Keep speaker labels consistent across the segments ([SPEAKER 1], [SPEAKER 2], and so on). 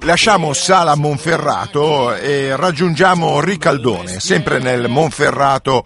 [SPEAKER 1] Lasciamo Sala Monferrato e raggiungiamo Ricaldone, sempre nel Monferrato,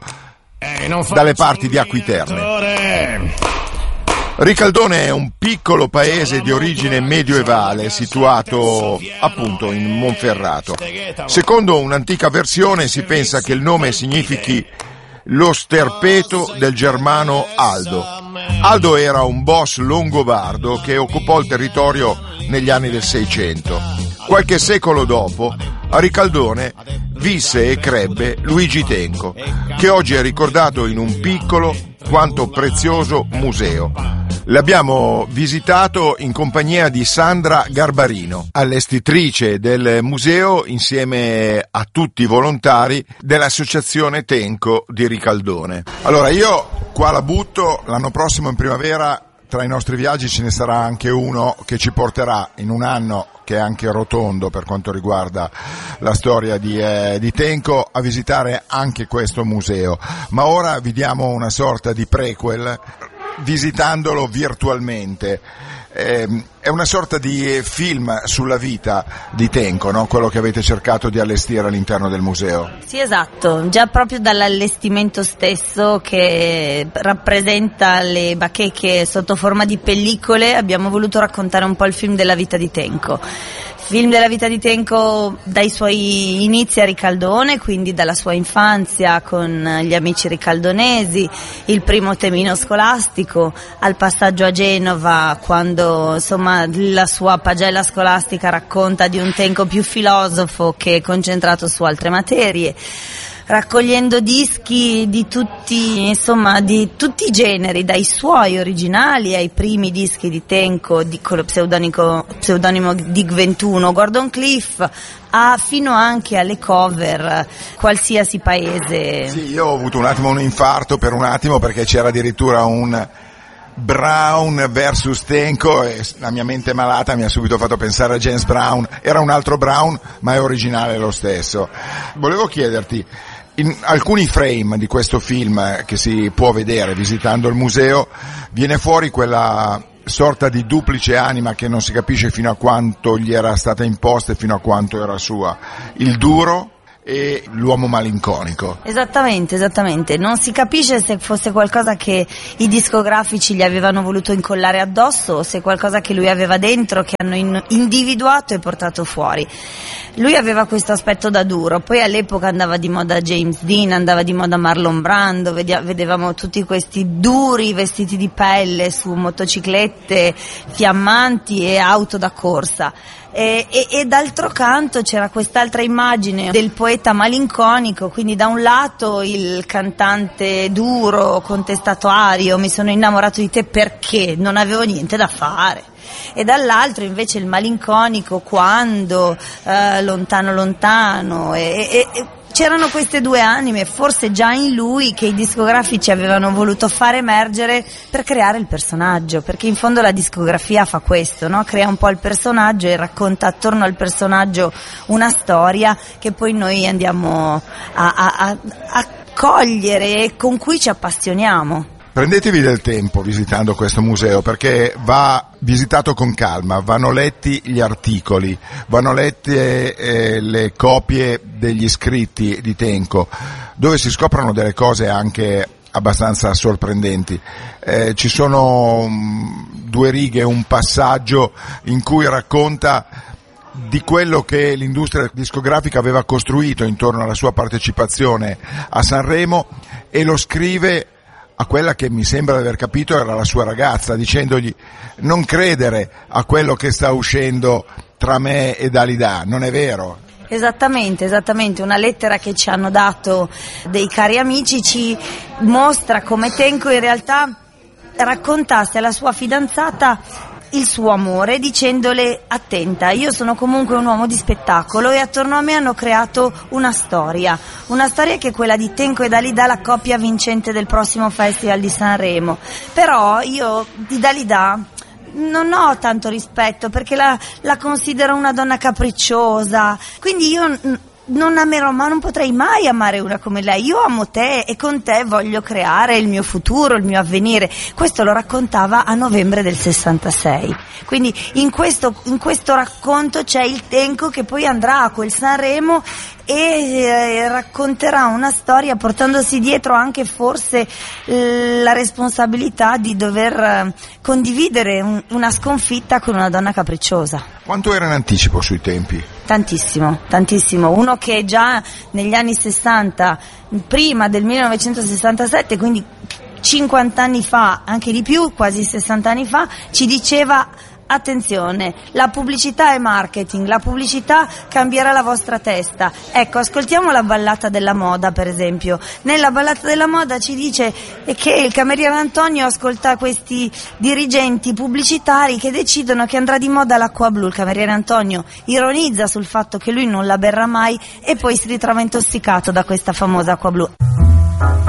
[SPEAKER 1] dalle parti di Acquiterme. Ricaldone è un piccolo paese di origine medioevale situato appunto in Monferrato. Secondo un'antica versione si pensa che il nome significhi lo sterpeto del germano Aldo. Aldo era un boss longobardo che occupò il territorio negli anni del Seicento. Qualche secolo dopo, a Ricaldone visse e crebbe Luigi Tenco, che oggi è ricordato in un piccolo quanto prezioso museo. L'abbiamo visitato in compagnia di Sandra Garbarino, allestitrice del museo, insieme a tutti i volontari dell'associazione Tenco di Ricaldone. Allora, io qua la butto, l'anno prossimo in primavera tra i nostri viaggi ce ne sarà anche uno che ci porterà in un anno che è anche rotondo per quanto riguarda la storia di Tenco, a visitare anche questo museo. Ma ora vi diamo una sorta di prequel visitandolo virtualmente. È una sorta di film sulla vita di Tenco, no? Quello che avete cercato di allestire all'interno del museo.
[SPEAKER 2] Sì, esatto, già proprio dall'allestimento stesso, che rappresenta le bacheche sotto forma di pellicole, abbiamo voluto raccontare un po' il film della vita di Tenco. Film della vita di Tenco dai suoi inizi a Ricaldone, quindi dalla sua infanzia con gli amici ricaldonesi, il primo temino scolastico, al passaggio a Genova, quando insomma la sua pagella scolastica racconta di un Tenco più filosofo che concentrato su altre materie, raccogliendo dischi di tutti i generi, dai suoi originali ai primi dischi di Tenco con lo pseudonimo Dig 21, Gordon Cliff, fino anche alle cover qualsiasi paese.
[SPEAKER 1] Sì, io ho avuto un attimo un infarto per un attimo, perché c'era addirittura un Brown versus Tenco e la mia mente malata mi ha subito fatto pensare a James Brown. Era un altro Brown, ma è originale lo stesso. Volevo chiederti, in alcuni frame di questo film che si può vedere visitando il museo, viene fuori quella sorta di duplice anima che non si capisce fino a quanto gli era stata imposta e fino a quanto era sua, il duro e l'uomo malinconico.
[SPEAKER 2] Esattamente, non si capisce se fosse qualcosa che i discografici gli avevano voluto incollare addosso o se qualcosa che lui aveva dentro, che hanno individuato e portato fuori. Lui aveva questo aspetto da duro, poi all'epoca andava di moda James Dean, andava di moda Marlon Brando, vedevamo tutti questi duri vestiti di pelle su motociclette fiammanti e auto da corsa. E d'altro canto c'era quest'altra immagine del poeta malinconico, quindi da un lato il cantante duro, contestatario, mi sono innamorato di te perché non avevo niente da fare, e dall'altro invece il malinconico quando lontano e c'erano queste due anime, forse già in lui, che i discografici avevano voluto far emergere per creare il personaggio, perché in fondo la discografia fa questo, no? Crea un po' il personaggio e racconta attorno al personaggio una storia che poi noi andiamo a cogliere e con cui ci appassioniamo.
[SPEAKER 1] Prendetevi del tempo visitando questo museo, perché va visitato con calma, vanno letti gli articoli, vanno lette le copie degli scritti di Tenco, dove si scoprono delle cose anche abbastanza sorprendenti. Ci sono 2 righe, un passaggio in cui racconta di quello che l'industria discografica aveva costruito intorno alla sua partecipazione a Sanremo, e lo scrive a quella che mi sembra di aver capito era la sua ragazza, dicendogli: non credere a quello che sta uscendo tra me e Dalida, non è vero.
[SPEAKER 2] Esattamente, una lettera che ci hanno dato dei cari amici ci mostra come Tenco in realtà raccontasse alla sua fidanzata il suo amore, dicendole: attenta, io sono comunque un uomo di spettacolo e attorno a me hanno creato una storia che è quella di Tenco e Dalida, la coppia vincente del prossimo Festival di Sanremo. Però io di Dalida non ho tanto rispetto, perché la considero una donna capricciosa, quindi io non amerò, ma non potrei mai amare una come lei. Io amo te e con te voglio creare il mio futuro, il mio avvenire. Questo lo raccontava a novembre del 66. Quindi in questo racconto c'è il Tenco che poi andrà a quel Sanremo e racconterà una storia portandosi dietro anche forse la responsabilità di dover condividere una sconfitta con una donna capricciosa.
[SPEAKER 1] Quanto era in anticipo sui tempi?
[SPEAKER 2] Tantissimo, tantissimo. Uno che già negli anni 60, prima del 1967, quindi 50 anni fa, anche di più, quasi 60 anni fa, ci diceva: attenzione, la pubblicità è marketing, la pubblicità cambierà la vostra testa. Ecco, ascoltiamo la ballata della moda, per esempio. Nella ballata della moda ci dice che il cameriere Antonio ascolta questi dirigenti pubblicitari che decidono che andrà di moda l'acqua blu. Il cameriere Antonio ironizza sul fatto che lui non la berrà mai e poi si ritrova intossicato da questa famosa acqua blu.